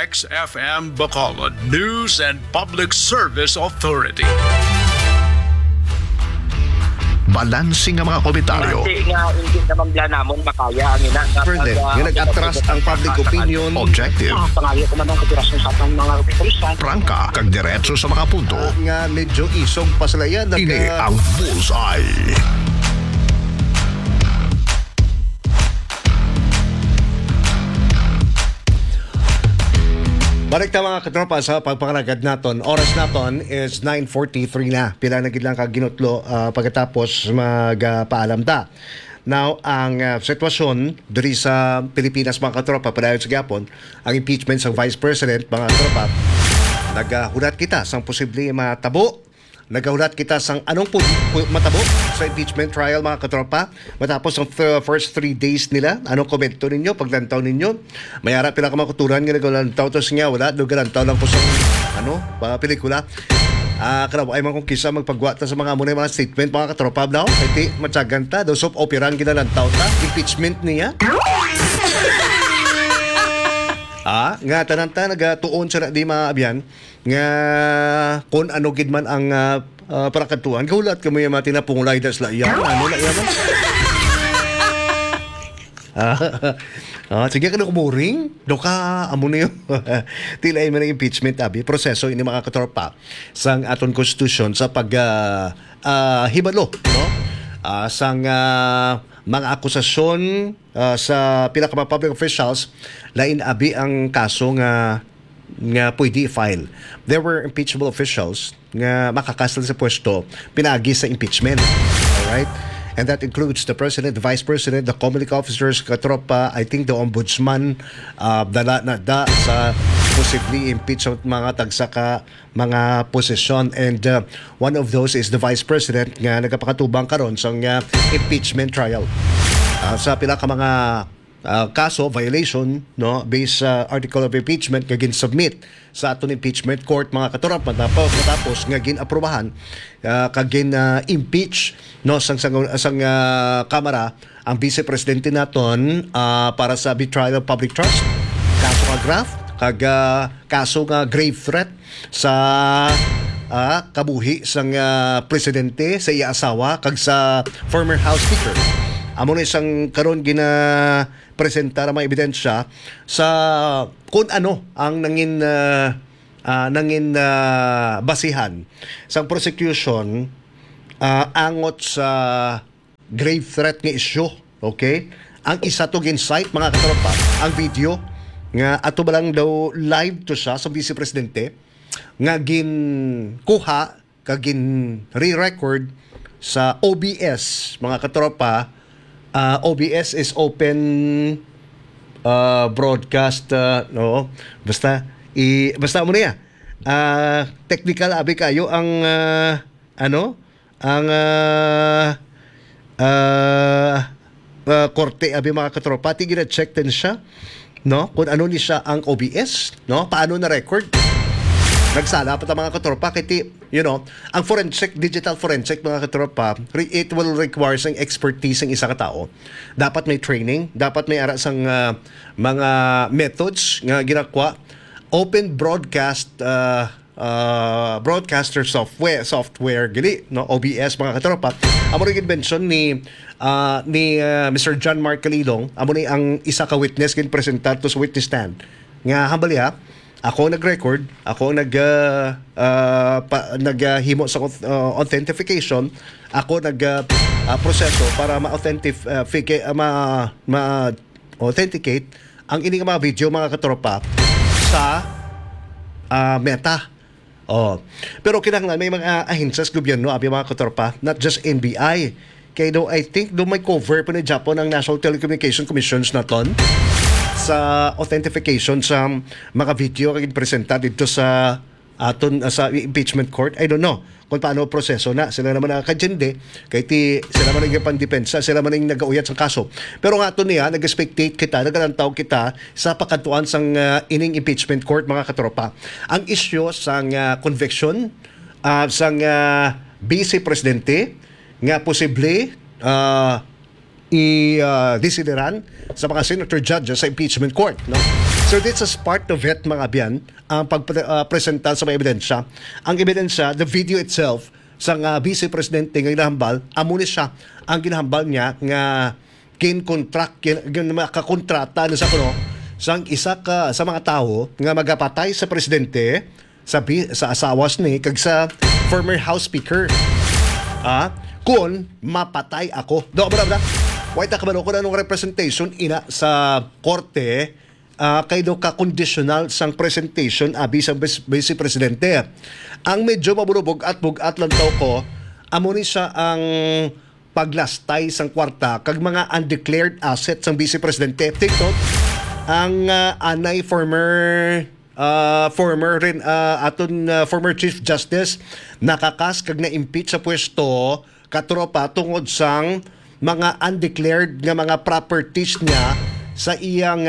XFM Bacolod News and Public Service Authority. Balansing ang mga komentaryo. Hindi nga, hindi naman bla namon makaya ang ina. Further, nga nag-atras ang public opinion. Objective. Pangayo ko naman konspirasyon sa atang mga pulisan. Prangka, kag diretso sa mga punto. Nga medyo isog pa sila yan. Ini ang Bullseye. Balik ta mga katropa sa pagpangalagad naton. Oras naton is 9:43 na. Pila na gid lang ka ginutlo pagkatapos magpaalam ta. Now, ang sitwasyon diri sa Pilipinas mga katropa padayon sa gyapon, ang impeachment sa Vice President mga katropa. Nagahulat kita sang posible matabo. Nagahulat kita sang anong matabo sa impeachment trial mga katropa. Matapos ang first 3 days nila, anong komento ninyo, paglantaw ninyo? Mayara pila ka makuturan nga nagalantaw to siya, wala, nagalantaw lang ko sa pelikula. Kanawa ay kung kisa magpagwata sa mga muna mga statement mga katropa daw. Iti matyagan ta, daw soap operan ginalantaw ta, impeachment niya. Nga tananta nagatuon sa di maabyan nga kung ano gid man ang parakatuan gaulat kamo yung mga tinapungulay das la yan ano na yan. Sige ka na kumuring do ka amo na yun. Tilay man ang impeachment abi proseso ini mga katropa sang aton konstitusyon sa pag hibalo no sang mga akusasyon sa pila ka mga public officials lain abi ang kaso nga pwede i-file. There were impeachable officials nga makakasal sa pwesto pinagi sa impeachment. Alright? And that includes the President, the Vice President, the Comelec officers, katropa, I think the Ombudsman, dala na sa possibly impeach mga tagsaka mga posisyon. And one of those is the Vice President nga nagapakatubang karon sa impeachment trial. Sa pila ka mga kaso, violation, no, based sa article of impeachment nga gin-submit sa aton impeachment court mga katurap matapos nga gin-aprobahan kag gin-impeach no sang kamara ang vice presidente naton para sa betrayal of public trust, kaso nga graft kag kaso nga grave threat sa kabuhi sang presidente sa iya asawa kag sa former House Speaker. Amo na isang karon gina-presenta na mga ebidensya sa kung ano ang nangin basihan sa prosecution angot sa grave threat nga issue. Okay? Ang isa to gin-cite mga katropa, ang video nga ato ba lang daw live to siya sa Vice Presidente nga gin-kuha kag gin-re-record sa OBS mga katropa. OBS is open broadcast no basta mo na technical abi kayo ang korte abi mga katropa tigina check din siya no kung ano ni siya ang OBS no paano na record nagsala pa ta mga katropa kiti ang digital forensic mga katropa it will require sang expertise ng isa ka tao. Dapat may training, dapat may ara sang mga methods nga ginakwa. Open broadcast broadcaster software gili no OBS mga katropa. Amo ring invention ni Mr. John Mark Calidong, amo ni ang isa ka witness gin presentar to sa witness stand nga hambali ako nag-record, ako naghimo sa authentication, ako proseso para ma-authenticate ang ining mga video mga katropa sa Meta. Pero kinahanglan may mga ahinsas gobyerno abi mga katropa, not just NBI. Kaya I think may cover pa ni Japan ang National Telecommunication Commissions na ton sa authentication sa mga video kag presenta dito sa sa impeachment court. I don't know kung paano proseso na sila naman nakakadjende kay sila man ang pandepensa, sila man ang nagauyat sa kaso. Pero nga aton niya nag-spectate kita, nagalantaw kita sa pagkantuan sang ining impeachment court mga katropa. Ang issue sang conviction sang vice presidente nga posible i-desideran sa mga senator judges sa impeachment court no So this is part of it, mga biyan, ang pagpresenta sa mga ebidensya. Ang ebidensya, the video itself, sa Vice Presidente nga ginahambal, amo ni siya ang ginahambal niya nga kin-contract, makakontrata na sa kuno, sang isa ka sa mga tao nga magapatay sa presidente, sa asawas ni, kag sa former House Speaker. Kung mapatay ako. Wait ka ba kung anong representation ina sa korte kay do ka conditional sang presentation abi sa Vice Presidente. Ang medyo mabulubog at bugat lang taw ko, amo ni siya ang paglastay sang kwarta kag mga undeclared assets sang Vice Presidente. Take note, ang anay former Chief Justice nakakas kag na-impeach sa pwesto katropa tungod sang mga undeclared nga mga properties niya sa iyang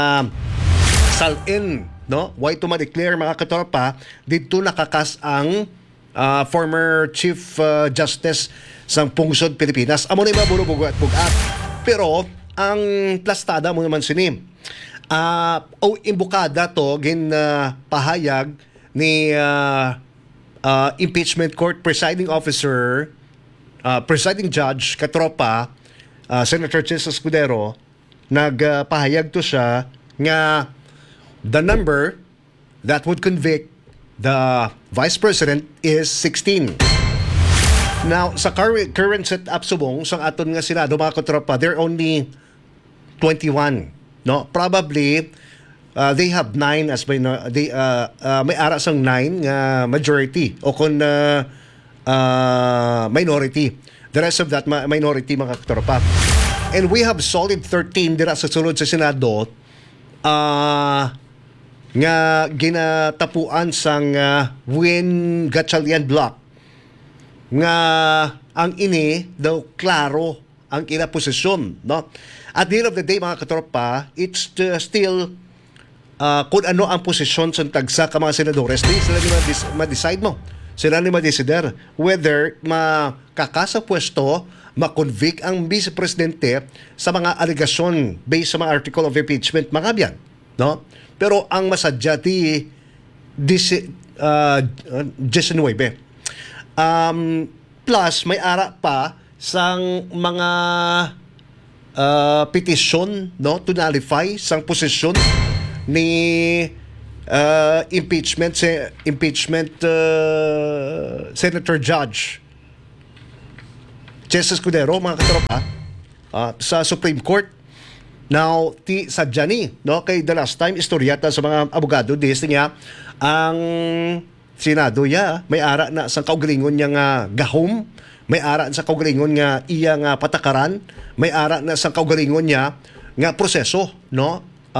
salin, no? Why to ma-declare mga katropa dito nakakas ang former Chief Justice sang Pungsod Pilipinas. Amo na mabulubog at bugat. Pero ang plastada mo naman sini. Imbukada to pahayag ni impeachment court presiding officer, presiding judge katropa, Senator Chis Escudero, nagpahayag to siya nga the number that would convict the Vice President is 16. Now, sa current setup subong sang aton nga Senado mga katropa, they're only 21. No, probably they have 9 as may ara sang 9 nga majority o kun minority. The rest of that minority mga katropa. And we have solid 13 dira sa sulod sa Senado nga ginatapuan sang Win Gatchalian Block nga ang ini daw klaro ang kinaposisyon, no? At the end of the day mga katropa, it's still kung ano ang posisyon sa tagsa ka mga senadores, di sila ni ma-decide mo. Sila ni ma-decider whether makakasa pwesto, makonvict ang Vice Presidente sa mga alegasyon based sa mga article of impeachment, mga biyan. No? Pero ang masadya di 19. Plus, may ara pa sang mga petisyon, no, to nullify sang posisyon ni impeachment Senator Judge Chis Escudero, mga katropa, sa Supreme Court. Now, sadya ni, no, kay the last time istoryata sa mga abogado dis niya ang Senado may ara na sa kaugalingon niya nga gahom, may ara sa kaugalingon nga iya nga patakaran, may ara na sa kaugalingon niya nga proseso, no?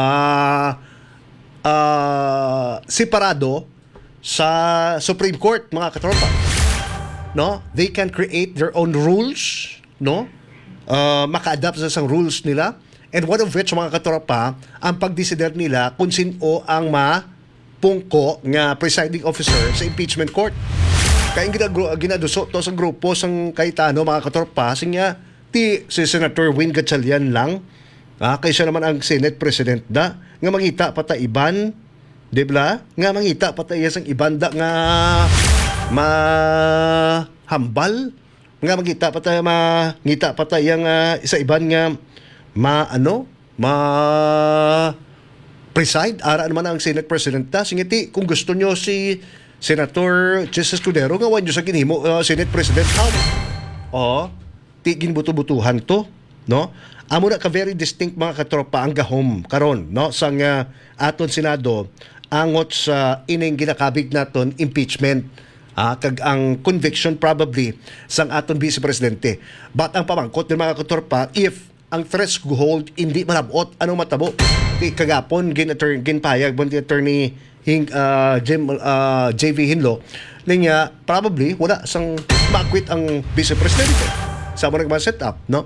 Separado sa Supreme Court, mga katropa. No? They can create their own rules, no? Maka-adapt sa sang rules nila. And one of which, mga katropa, ang pagdesider nila kung sino ang mapungko nga presiding officer sa impeachment court. Kaya ginaduso to sa grupo sang Cayetano, mga katropa, siya si Senator Win Gatchalian lang, kaya siya naman ang Senate President nga mangita pata iban, di ba? Nga mangita pata isang ibanda nga mahambal, nga mangita pata yang isa iban nga preside ara naman ang Senate President singiti kung gusto nyo si Senator Chis Escudero nga wanyo sa ginhimo Senate President ti ginbuto-butuhan to, no? Amo na ka very distinct mga katropa ang gahom karon, no, sang aton Senado angot sa ining ginakabig naton impeachment, kag ang conviction probably sang aton Vice Presidente. But ang pamangkot ng mga katropa, if ang threshold hindi manabot, anong matabo? Kagapon ginpayag bon attorney JV Hinlo niya probably wala sang makwit ang Vice Presidente sa mga set up, no?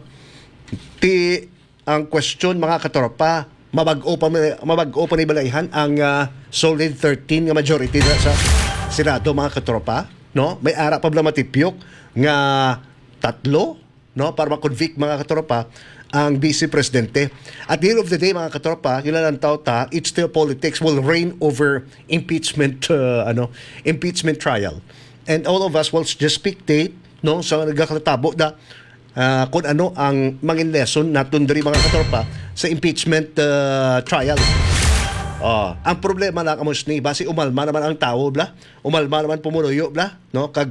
Ang question mga katropa, mabag-o pa ni balaihan ang solid 13 nga majority sa Senado, mga katropa, no? May ara pa bala matipyok nga 3, no, para ma-convict mga katropa ang Vice Presidente. At the end of the day, mga katropa, yun lang ang tauta, it's still politics will reign over impeachment impeachment trial. And all of us will just spectate no sa nagkakatabo na kung ano ang mangin lesson naton diri mga katropa sa impeachment trial. Ang problema lang amos ni basi umalma naman ang tao bla. Umalma naman pumuloyo bla, no? Kag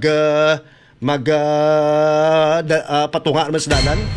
patunga naman sa dalan.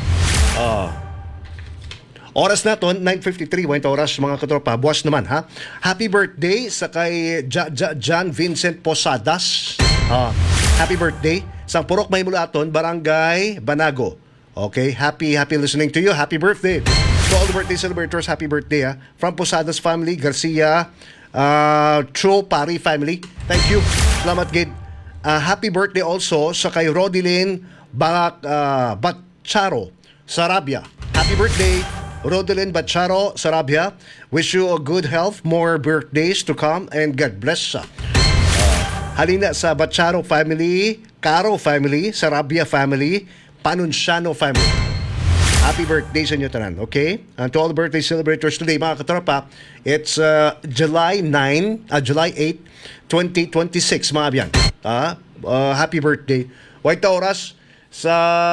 Oras naton 9:53 oras mga katropa. Buwas naman ha. Happy birthday sa kay John Vincent Posadas. Happy birthday sa Purok Maymulaton, Barangay Banago. Okay, happy listening to you. Happy birthday. To all the birthday celebrators, happy birthday ha. From Posadas family, Garcia, Tro Pari family. Thank you. Salamat gid. Happy birthday also sa kay Rodilyn Batcharo, Sarabia. Happy birthday, Rodilyn Batcharo, Sarabia. Wish you a good health, more birthdays to come, and God bless sa. Halina sa Batcharo family, Caro family, Sarabia family, Panunciano family. Happy birthday sa inyo tanan, okay? And to all the birthday celebrators today, mga katropa, it's July 8, 2026, mga biyan. Happy birthday. White oras sa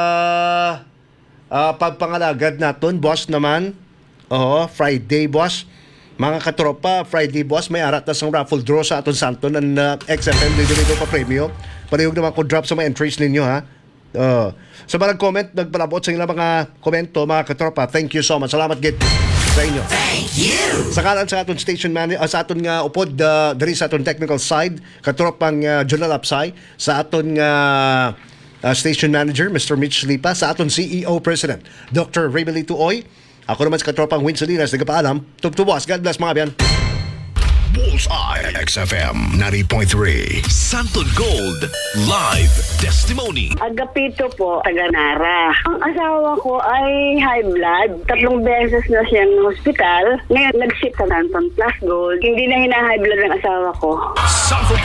pagpangalagad naton, boss naman. Friday, boss. Mga katropa, Friday, boss, may arat na sang raffle draw sa aton santo ng XFM dito pa premyo. Parehog naman ko drop sa mga entries ninyo, ha? Sa mga nag-comment, nagpalabot sa ilang mga komento, mga katropa, thank you so much. Salamat gid sa inyo. Thank you! Sa kanan sa aton station manager, sa aton nga upod, dari sa aton technical side, katropang Jonal Apsay, sa aton station manager, Mr. Mitch Lipa, sa aton CEO President, Dr. Raymond Tuoy. Ako naman sa katropang Win Salinas, nagpaalam. Tugtubuas, God bless mga biyan. Bullseye XFM 90.3 Santon Gold Live Testimony. Agapito po, taga Nara. Ang asawa ko ay high blood. 3 beses na siya ng hospital. Ngayon, nag-ship sa Santon Plus Gold. Hindi na hina-high blood ng asawa ko. Santon